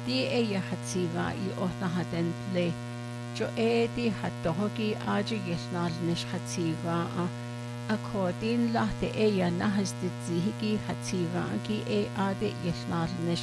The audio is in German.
di ella hatsiva I ohna haden ple jo di hatohoki aji yesnal nish hatsiva according lahte ella nahas dit zihiki hatsiva ki ade yesnal nish